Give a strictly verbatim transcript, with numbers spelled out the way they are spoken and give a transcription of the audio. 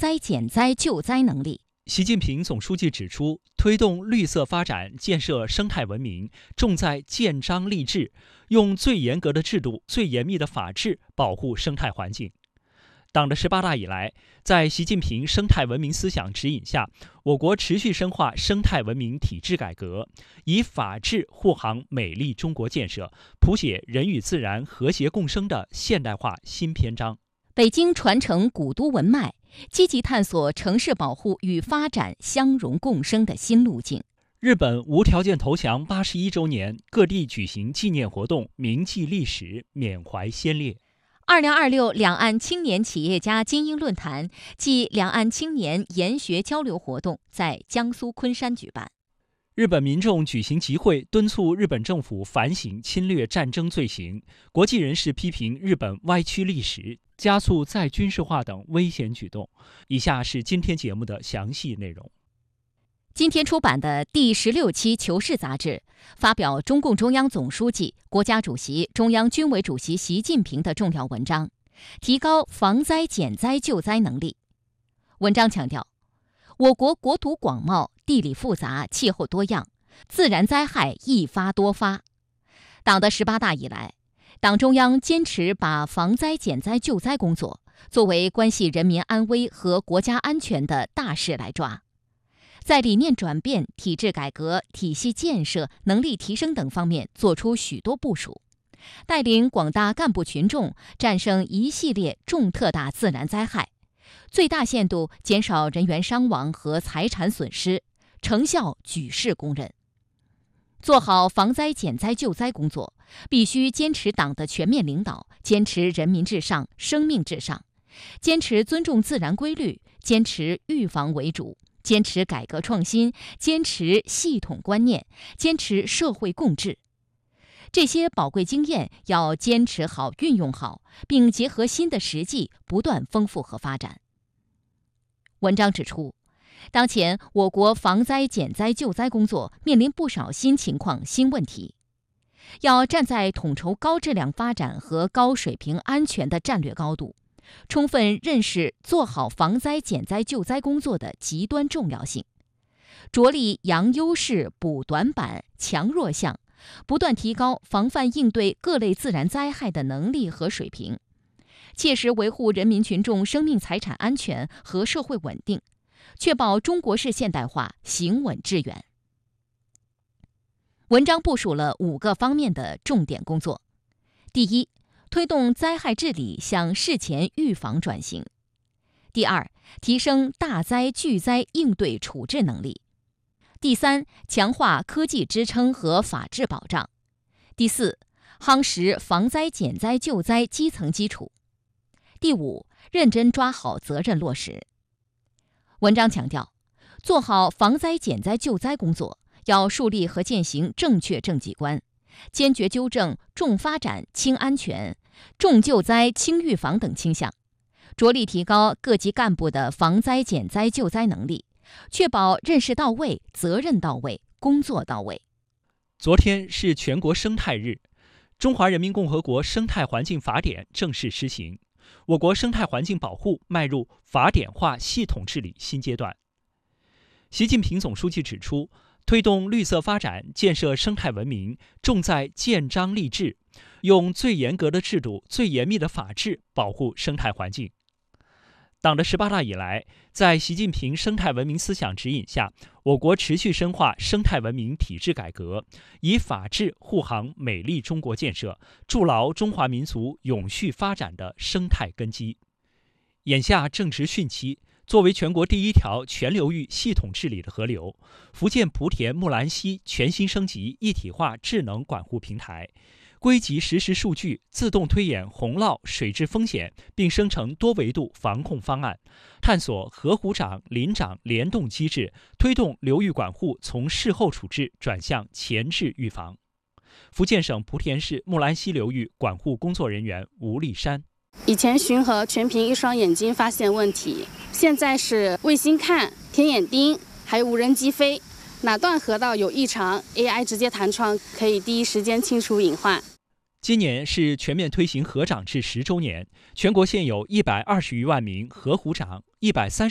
灾减灾救灾能力。 习近平总书记指出，推动绿色发展、建设生态文明，重在建章立制，用最严格的制度、最严密的法治保护生态环境。党的十八大以来，在习近平生态文明思想指引下，我国持续深化生态文明体制改革，以法治护航美丽中国建设，谱写人与自然和谐共生的现代化新篇章。 北京传承古都文脉，积极探索城市保护与发展相融共生的新路径。 日本无条件投降八十一周年，各地举行纪念活动，铭记历史，缅怀先烈。 二零二六两岸青年企业家精英论坛暨两岸青年研学交流活动在江苏昆山举办。 日本民众举行集会，敦促日本政府反省侵略战争罪行。国际人士批评日本歪曲历史，加速再军事化等危险举动。以下是今天节目的详细内容。 今天出版的第十六期《求是》杂志发表中共中央总书记、国家主席、中央军委主席习近平的重要文章，提高防灾减灾救灾能力。文章强调，我国国土广袤，地理复杂，气候多样，自然灾害易发多发。党的十八大以来，党中央坚持把防灾减灾救灾工作作为关系人民安危和国家安全的大事来抓。在理念转变、体制改革、体系建设、能力提升等方面做出许多部署，带领广大干部群众战胜一系列重特大自然灾害，最大限度减少人员伤亡和财产损失，成效举世公认。做好防灾减灾救灾工作，必须坚持党的全面领导，坚持人民至上、生命至上，坚持尊重自然规律，坚持预防为主，坚持改革创新，坚持系统观念，坚持社会共治。这些宝贵经验要坚持好、运用好，并结合新的实际，不断丰富和发展。文章指出，当前我国防灾减灾救灾工作面临不少新情况、新问题，要站在统筹高质量发展和高水平安全的战略高度，充分认识做好防灾减灾救灾工作的极端重要性，着力扬优势、补短板、强弱项，不断提高防范应对各类自然灾害的能力和水平，切实维护人民群众生命财产安全和社会稳定，确保中国式现代化行稳致远。文章部署了五个方面的重点工作。第一，推动灾害治理向事前预防转型。第二，提升大灾巨灾应对处置能力。第三，强化科技支撑和法治保障。第四，夯实防灾减灾救灾基层基础。第五，认真抓好责任落实。文章强调，做好防灾减灾救灾工作，要树立和践行正确政绩观，坚决纠正重发展轻安全、重救灾轻预防等倾向，着力提高各级干部的防灾减灾救灾能力，确保认识到位、责任到位、工作到位。 昨天是全国生态日，中华人民共和国生态环境法典正式施行，我国生态环境保护迈入法典化系统治理新阶段。习近平总书记指出，推动绿色发展、建设生态文明，重在建章立制，用最严格的制度、最严密的法治保护生态环境。党的十八大以来，在习近平生态文明思想指引下，我国持续深化生态文明体制改革，以法治护航美丽中国建设，筑牢中华民族永续发展的生态根基。眼下正值汛期，作为全国第一条全流域系统治理的河流，福建莆田木兰溪全新升级一体化智能管护平台，归集实时数据，自动推演洪涝水质风险，并生成多维度防控方案，探索河湖长、林长联动机制，推动流域管护从事后处置转向前置预防。福建省莆田市木兰溪流域管护工作人员吴立山： 以前巡河全凭一双眼睛发现问题，现在是卫星看、天眼盯，还有无人机飞，哪段河道有异常 ，A I 直接弹窗，可以第一时间清除隐患。 今年是全面推行河长制十周年，全国现有一百二十余万名河湖长，一百三